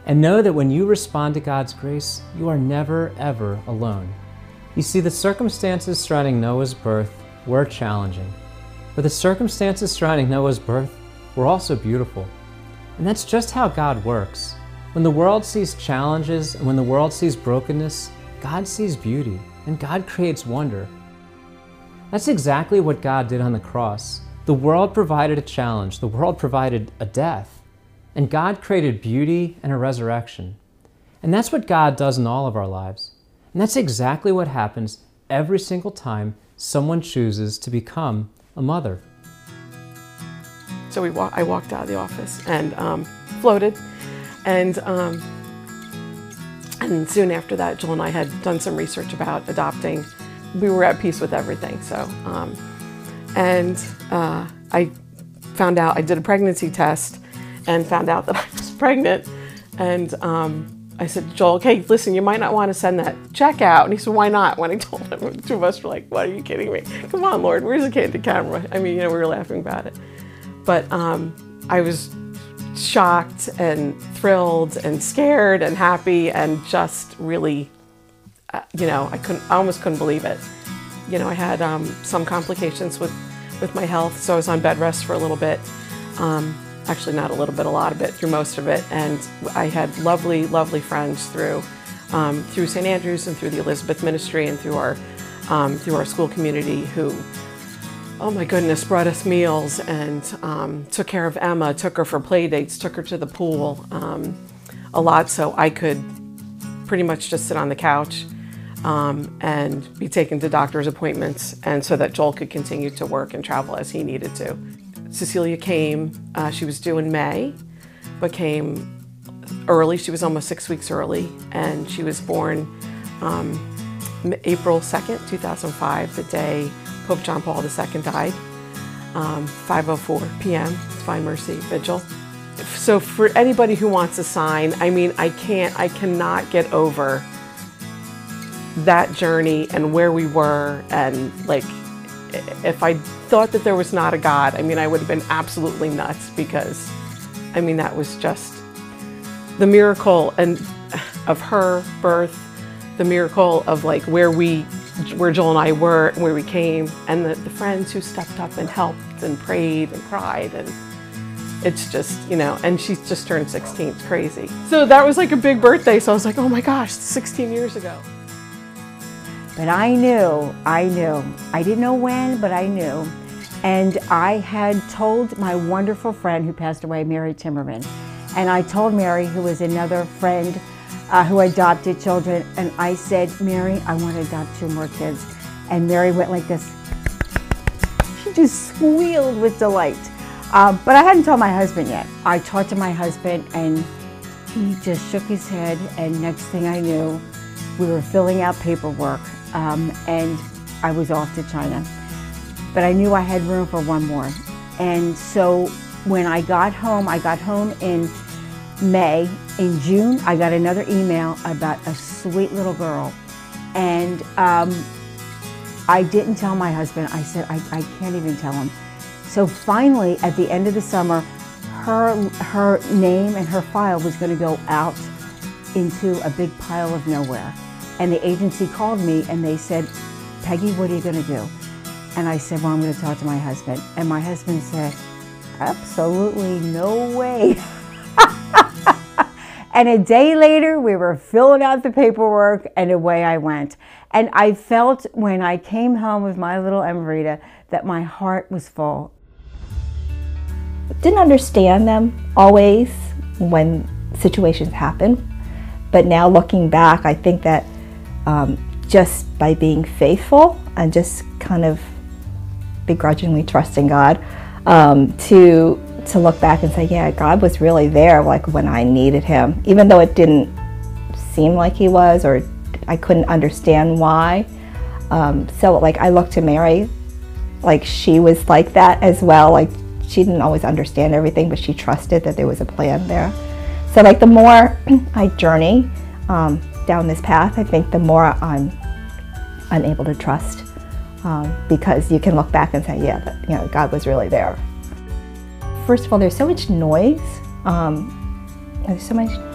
And know that when you respond to God's grace, you are never, ever alone. You see, the circumstances surrounding Noah's birth were challenging, but the circumstances surrounding Noah's birth were also beautiful. And that's just how God works. When the world sees challenges and when the world sees brokenness, God sees beauty and God creates wonder. That's exactly what God did on the cross. The world provided a challenge, the world provided a death, and God created beauty and a resurrection. And that's what God does in all of our lives. And that's exactly what happens every single time someone chooses to become a mother. So I walked out of the office and floated, and soon after that, Joel and I had done some research about adopting. We were at peace with everything. So, I found out, I did a pregnancy test and found out that I was pregnant. And I said, Joel, okay, listen, you might not want to send that check out. And he said, why not? When I told him, the two of us were like, what, are you kidding me? Come on, Lord, where's the candid camera? I mean, we were laughing about it. But I was shocked and thrilled and scared and happy and just really, I almost couldn't believe it. I had some complications with my health, so I was on bed rest for a little bit. Actually, not a little bit, a lot of it, through most of it. And I had lovely, lovely friends through St. Andrews and through the Elizabeth Ministry and through our school community who, oh my goodness, brought us meals and took care of Emma, took her for play dates, took her to the pool a lot, so I could pretty much just sit on the couch and be taken to doctor's appointments, and so that Joel could continue to work and travel as he needed to. Cecilia came, she was due in May, but came early. She was almost 6 weeks early, and she was born April 2nd, 2005, the day Pope John Paul II died, 5:04 p.m., Divine Mercy Vigil. So for anybody who wants a sign, I mean, I cannot get over that journey and where we were, and like, if I thought that there was not a God, I mean, I would have been absolutely nuts, because, I mean, that was just the miracle of her birth, the miracle of like where Joel and I were, where we came, and the friends who stepped up and helped and prayed and cried, and it's just, and she just turned 16, it's crazy. So that was like a big birthday, so I was like, oh my gosh, 16 years ago. But I knew. I didn't know when, but I knew. And I had told my wonderful friend who passed away, Mary Timmerman, and I told Mary, who was another friend who adopted children, and I said, Mary, I want to adopt 2 more kids. And Mary went like this. She just squealed with delight. But I hadn't told my husband yet. I talked to my husband, and he just shook his head, and next thing I knew, we were filling out paperwork, and I was off to China. But I knew I had room for 1 more. And so when I got home in May. In June, I got another email about a sweet little girl. And I didn't tell my husband. I said, I can't even tell him. So finally, at the end of the summer, her name and her file was going to go out into a big pile of nowhere. And the agency called me and they said, Peggy, what are you going to do? And I said, well, I'm going to talk to my husband. And my husband said, absolutely no way. And a day later, we were filling out the paperwork, and away I went. And I felt when I came home with my little Emerita that my heart was full. Didn't understand them always when situations happen, but now looking back, I think that just by being faithful and just kind of begrudgingly trusting God, to look back and say, yeah, God was really there, like when I needed Him, even though it didn't seem like He was, or I couldn't understand why. So like I look to Mary, like she was like that as well. Like she didn't always understand everything, but she trusted that there was a plan there. So like the more I journey down this path, I think the more I'm able to trust, because you can look back and say, yeah, but, God was really there. First of all, there's so much noise. There's so much